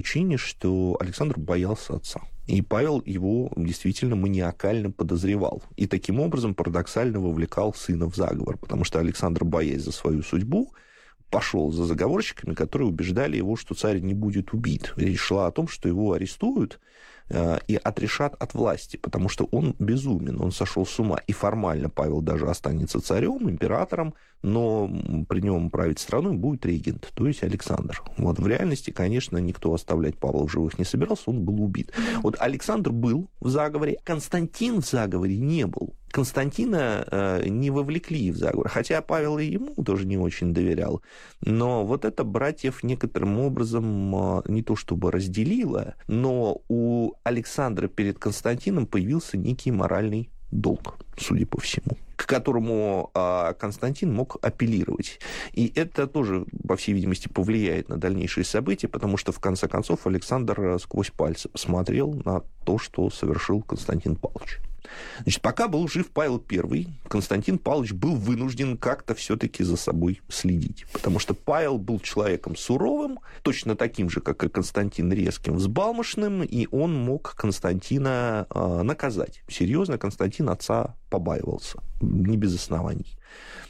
причине, что Александр боялся отца. И Павел его действительно маниакально подозревал. И таким образом парадоксально вовлекал сына в заговор. Потому что Александр, боясь за свою судьбу, пошел за заговорщиками, которые убеждали его, что царь не будет убит. Речь шла о том, что его арестуют и отрешат от власти, потому что он безумен, он сошел с ума. И формально Павел даже останется царем, императором, но при нем править страной будет регент, то есть Александр. Вот в реальности, конечно, никто оставлять Павла в живых не собирался, он был убит. Вот Александр был в заговоре, Константин в заговоре не был. Константина не вовлекли в заговор, хотя Павел и ему тоже не очень доверял. Но вот это братьев некоторым образом не то чтобы разделило, но у Александра перед Константином появился некий моральный долг, судя по всему, к которому Константин мог апеллировать. И это тоже, по всей видимости, повлияет на дальнейшие события, потому что, в конце концов, Александр сквозь пальцы посмотрел на то, что совершил Константин Павлович. Значит, пока был жив Павел I, Константин Павлович был вынужден как-то все-таки за собой следить, потому что Павел был человеком суровым, точно таким же, как и Константин, резким, взбалмошным, и он мог Константина наказать. Серьезно, Константин отца побаивался, не без оснований.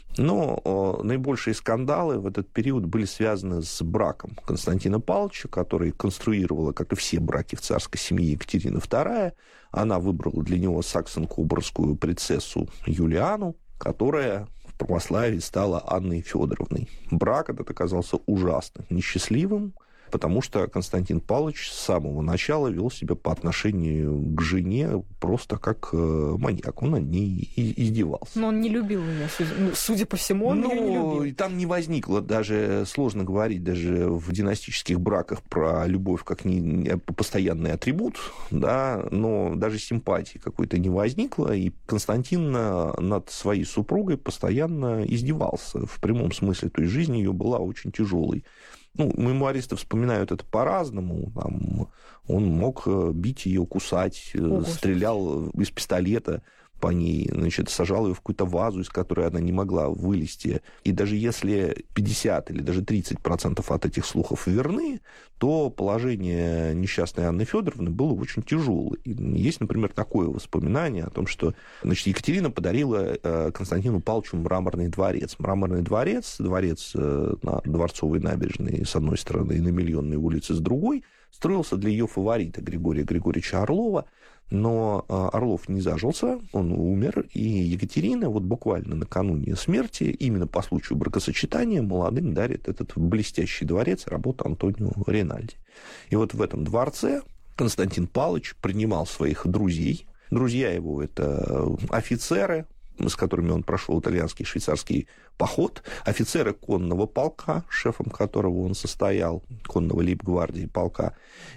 Но наибольшие скандалы в этот период были связаны с браком Константина Павловича, который конструировала, как и все браки в царской семье, Екатерина II. Она выбрала для него саксон-кобургскую принцессу Юлиану, которая в православии стала Анной Федоровной. Брак этот оказался ужасно несчастливым, потому что Константин Павлович с самого начала вел себя по отношению к жене просто как маньяк. Он над ней издевался. Но он не любил ее, судя по всему, он ее не любил. И там не возникло, даже сложно говорить, даже в династических браках про любовь как постоянный атрибут, да, но даже симпатии какой-то не возникло, и Константин над своей супругой постоянно издевался в прямом смысле, то есть жизнь ее была очень тяжелой. Мемуаристы вспоминают это по-разному. Там, он мог бить ее, кусать, стрелял из пистолета по ней, значит, сажал ее в какую-то вазу, из которой она не могла вылезти. И даже если 50 или даже 30% от этих слухов верны, то положение несчастной Анны Федоровны было очень тяжелое. И есть, например, такое воспоминание о том, что, значит, Екатерина подарила Константину Павловичу мраморный дворец. Мраморный дворец на Дворцовой набережной с одной стороны и на Миллионной улице с другой, строился для ее фаворита Григория Григорьевича Орлова, но Орлов не зажился, он умер, и Екатерина вот буквально накануне смерти, именно по случаю бракосочетания, молодым дарит этот блестящий дворец, работу Антонио Ринальди. И вот в этом дворце Константин Павлович принимал своих друзей. Друзья его – это офицеры, с которыми он прошел итальянский и швейцарский поход, офицеры конного полка, шефом которого он состоял, конного лейб-гвардии полка.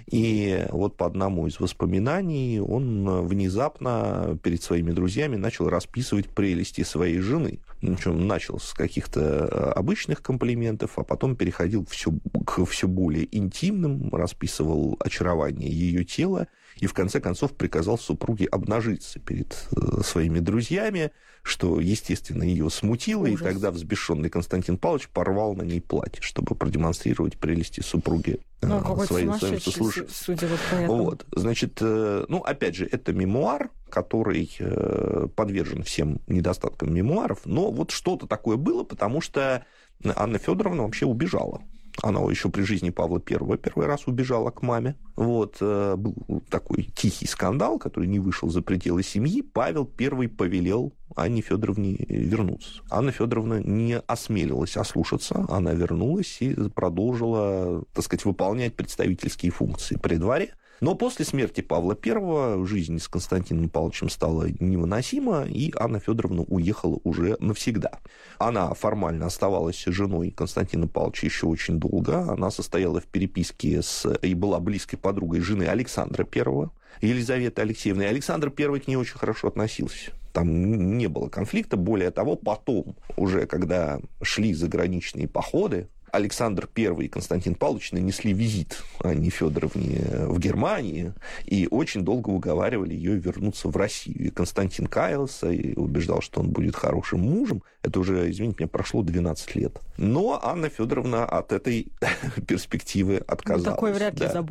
И вот по одному из воспоминаний он внезапно перед своими друзьями начал расписывать прелести своей жены. Причем начал с каких-то обычных комплиментов, а потом переходил к все более интимным, расписывал очарование ее тела и, в конце концов, приказал супруге обнажиться перед своими друзьями, что, естественно, ее смутило, ужас. И тогда взбешенный Константин Павлович порвал на ней платье, чтобы продемонстрировать прелести супруги своим сослуживцам. Судя вот по этому. Вот, значит, опять же, это мемуар, который подвержен всем недостаткам мемуаров, но вот что-то такое было, потому что Анна Федоровна вообще убежала. Она еще при жизни Павла I первый раз убежала к маме. Вот, был такой тихий скандал, который не вышел за пределы семьи. Павел I повелел Анне Федоровне вернуться. Анна Федоровна не осмелилась ослушаться, она вернулась и продолжила, так сказать, выполнять представительские функции при дворе. Но после смерти Павла I жизнь с Константином Павловичем стала невыносима, и Анна Федоровна уехала уже навсегда. Она формально оставалась женой Константина Павловича еще очень долго. Она состояла в переписке и была близкой подругой жены Александра I, Елизаветы Алексеевны. И Александр I к ней очень хорошо относился. Там не было конфликта. Более того, потом, уже когда шли заграничные походы, Александр I и Константин Павлович нанесли визит Анне Федоровне в Германии и очень долго уговаривали ее вернуться в Россию. И Константин каялся и убеждал, что он будет хорошим мужем. Это уже, извините меня, прошло 12 лет. Но Анна Федоровна от этой перспективы отказалась. Такой вряд ли забудешь.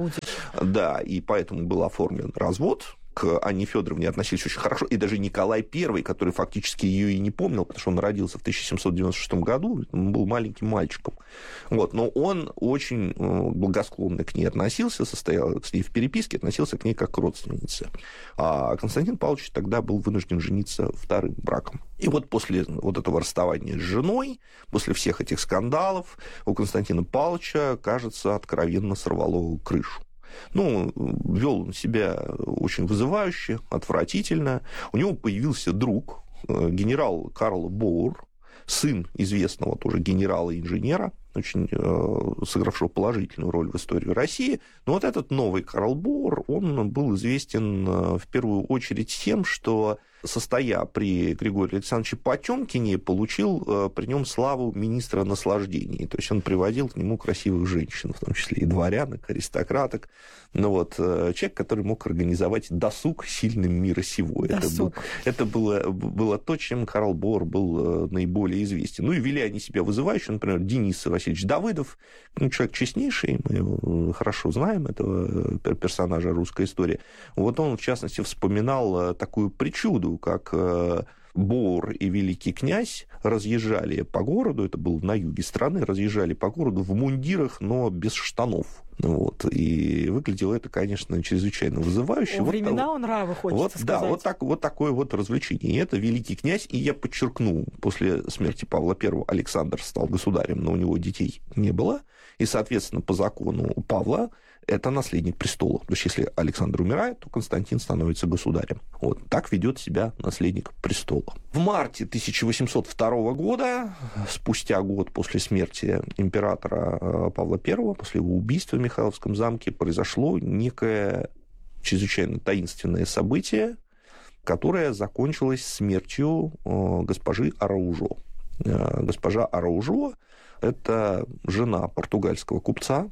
Да, и поэтому был оформлен развод. К Анне Федоровне относились очень хорошо, и даже Николай I, который фактически ее и не помнил, потому что он родился в 1796 году, он был маленьким мальчиком. Вот, но он очень благосклонно к ней относился, состоял с ней в переписке, относился к ней как к родственнице. А Константин Павлович тогда был вынужден жениться вторым браком. И вот после вот этого расставания с женой, после всех этих скандалов, у Константина Павловича, кажется, откровенно сорвало крышу. Ну, вел он себя очень вызывающе, отвратительно. У него появился друг, генерал Карл Боур, сын известного тоже генерала-инженера, очень сыгравшего положительную роль в истории России. Но вот этот новый Карл Боур, он был известен в первую очередь тем, что, состоя при Григории Александровиче Потёмкине, получил при нем славу министра наслаждений. То есть он приводил к нему красивых женщин, в том числе и дворянок, аристократок. Ну, вот, человек, который мог организовать досуг сильным мира сего. Это было то, чем Карл Боур был наиболее известен. Ну и вели они себя вызывающе. Например, Денис Васильевич Давыдов, человек честнейший, мы его хорошо знаем, этого персонажа русской истории. Вот он, в частности, вспоминал такую причуду, как Боур и великий князь разъезжали по городу, это было на юге страны, разъезжали по городу в мундирах, но без штанов. Вот. И выглядело это, конечно, чрезвычайно вызывающе. Времена он нравы, хочется сказать. Да, вот такое вот развлечение. И это великий князь, и я подчеркну, после смерти Павла I Александр стал государем, но у него детей не было, и, соответственно, по закону Павла это наследник престола. То есть, если Александр умирает, то Константин становится государем. Вот так ведет себя наследник престола. В марте 1802 года, спустя год после смерти императора Павла I, после его убийства в Михайловском замке, произошло некое чрезвычайно таинственное событие, которое закончилось смертью госпожи Араужо. Госпожа Араужо – это жена португальского купца,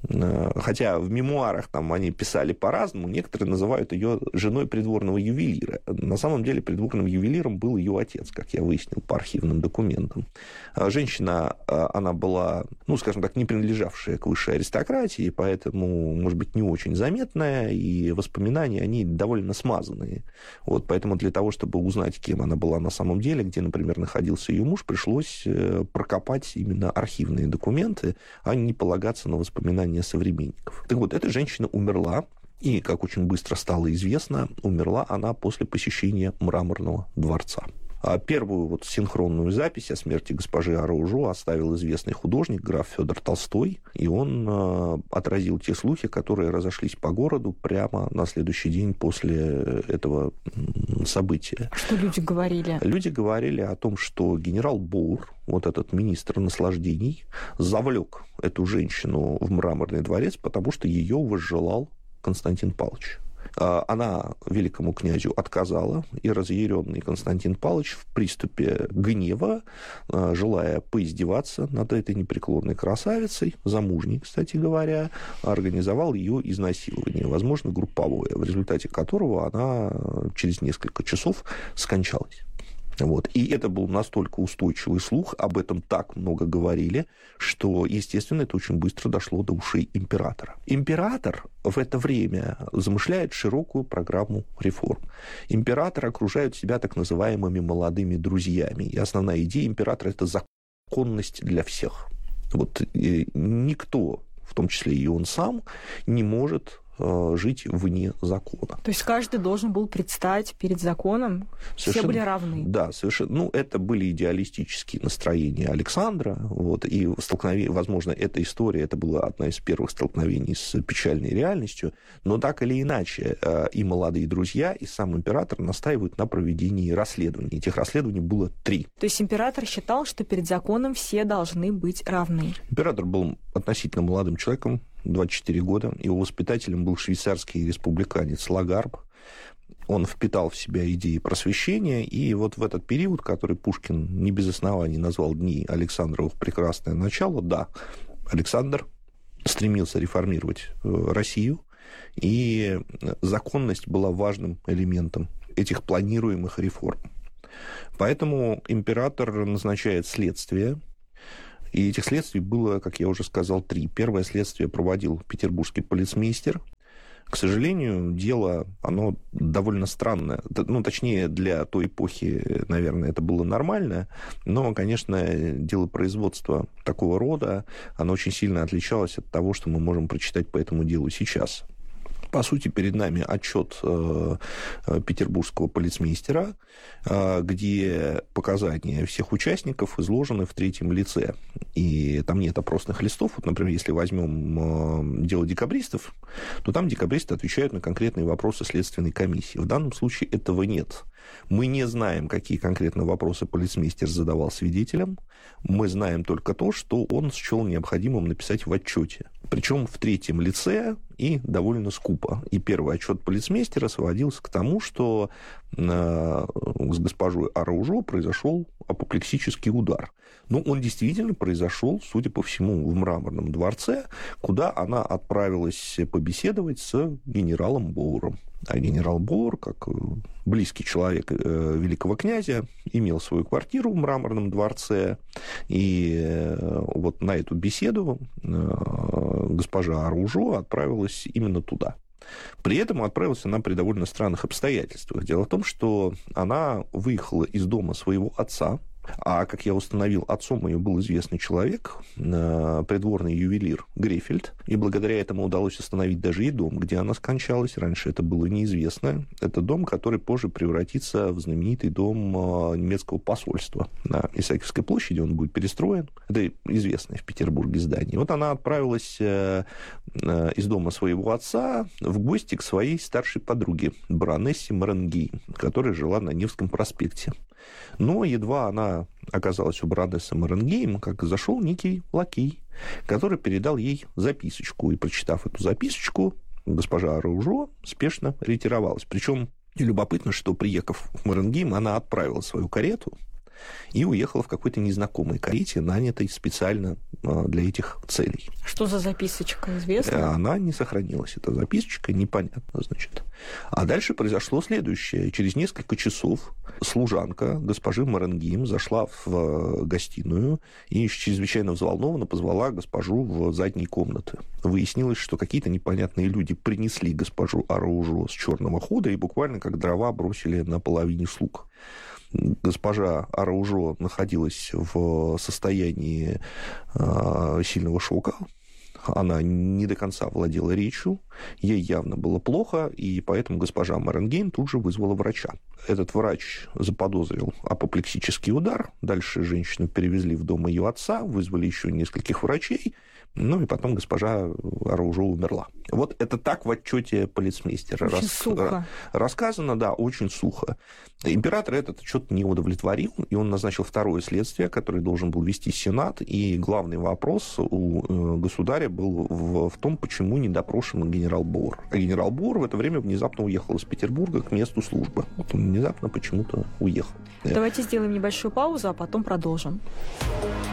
хотя в мемуарах там они писали по-разному, некоторые называют ее женой придворного ювелира. На самом деле придворным ювелиром был ее отец, как я выяснил по архивным документам. Женщина, она была, ну, скажем так, не принадлежавшая к высшей аристократии, поэтому, может быть, не очень заметная, и воспоминания, они довольно смазанные. Вот, поэтому для того, чтобы узнать, кем она была на самом деле, где, например, находился ее муж, пришлось прокопать именно архивные документы, а не полагаться на воспоминания современников. Так вот, эта женщина умерла, и, как очень быстро стало известно, умерла она после посещения Мраморного дворца. А первую вот синхронную запись о смерти госпожи Араужо оставил известный художник, граф Федор Толстой, и он отразил те слухи, которые разошлись по городу прямо на следующий день после этого события. Что люди говорили? Люди говорили о том, что генерал Боур, вот этот министр наслаждений, завлек эту женщину в Мраморный дворец, потому что ее возжелал Константин Павлович. Она великому князю отказала, и разъяренный Константин Павлович в приступе гнева, желая поиздеваться над этой непреклонной красавицей, замужней, кстати говоря, организовал ее изнасилование, возможно, групповое, в результате которого она через несколько часов скончалась. Вот. И это был настолько устойчивый слух, об этом так много говорили, что, естественно, это очень быстро дошло до ушей императора. Император в это время замышляет широкую программу реформ. Император окружает себя так называемыми молодыми друзьями. И основная идея императора – это законность для всех. Вот никто, в том числе и он сам, не может жить вне закона. То есть каждый должен был предстать перед законом, совершенно, все были равны. Да, совершенно. Ну, это были идеалистические настроения Александра, вот, и столкновение, возможно, эта история, это была одна из первых столкновений с печальной реальностью, но так или иначе и молодые друзья, и сам император настаивают на проведении расследований. Этих расследований было 3. То есть император считал, что перед законом все должны быть равны. Император был относительно молодым человеком, 24 года. Его воспитателем был швейцарский республиканец Лагарб. Он впитал в себя идеи просвещения, и вот в этот период, который Пушкин не без оснований назвал «Дни Александровых прекрасное начало», да, Александр стремился реформировать Россию, и законность была важным элементом этих планируемых реформ. Поэтому император назначает следствие, и этих следствий было, как я уже сказал, 3. Первое следствие проводил петербургский полицмейстер, К сожалению, дело, оно довольно странное. Ну, точнее, для той эпохи, наверное, это было нормально, но, конечно, дело производства такого рода, оно очень сильно отличалось от того, что мы можем прочитать по этому делу сейчас. По сути, перед нами отчет петербургского полицмейстера, где показания всех участников изложены в третьем лице. И там нет опросных листов. Вот, например, если возьмем дело декабристов, то там декабристы отвечают на конкретные вопросы следственной комиссии. В данном случае этого нет. Мы не знаем, какие конкретно вопросы полицмейстер задавал свидетелям. Мы знаем только то, что он счел необходимым написать в отчете. Причем в третьем лице и довольно скупо. И первый отчет полицмейстера сводился к тому, что с госпожой Араужо произошел апоплексический удар. Но он действительно произошел, судя по всему, в Мраморном дворце, куда она отправилась побеседовать с генералом Боуром. А генерал Боур, как близкий человек великого князя, имел свою квартиру в Мраморном дворце. И вот на эту беседу госпожа Араужо отправилась именно туда. При этом отправилась она при довольно странных обстоятельствах. Дело в том, что она выехала из дома своего отца, а, как я установил, отцом ее был известный человек, придворный ювелир Грефельд, и благодаря этому удалось установить даже и дом, где она скончалась. Раньше это было неизвестно. Это дом, который позже превратится в знаменитый дом немецкого посольства. На Исаакиевской площади он будет перестроен. Это известное в Петербурге здание. Вот она отправилась из дома своего отца в гости к своей старшей подруге, баронессе Маренгейм, которая жила на Невском проспекте. Но едва она оказалась у баронессы Маренгейм, как зашел некий лакей, который передал ей записочку. И, прочитав эту записочку, госпожа Араужо спешно ретировалась. Причем любопытно, что, приехав в Маренгейм, она отправила свою карету и уехала в какой-то незнакомой карете, нанятой специально для этих целей. Что за записочка, известно? Она не сохранилась, эта записочка, непонятно, значит. А дальше произошло следующее. Через несколько часов служанка госпожи Маренгейм зашла в гостиную и чрезвычайно взволнованно позвала госпожу в задние комнаты. Выяснилось, что какие-то непонятные люди принесли госпожу Араужо с черного хода и буквально как дрова бросили на половине слуг. Госпожа Араужо находилась в состоянии сильного шока. Она не до конца владела речью, ей явно было плохо, и поэтому госпожа Маренгейм тут же вызвала врача. Этот врач заподозрил апоплексический удар. Дальше женщину перевезли в дом ее отца, вызвали еще нескольких врачей, ну и потом госпожа Араужо умерла. Вот это так в отчете полицмейстера сухо. Рассказано, да, очень сухо. Император этот отчет не удовлетворил, и он назначил второе следствие, которое должен был вести Сенат, и главный вопрос у государя был в том, почему не допрошен генерал Боур. А генерал Боур в это время внезапно уехал из Петербурга к месту службы. Вот он внезапно почему-то уехал. Давайте сделаем небольшую паузу, а потом продолжим.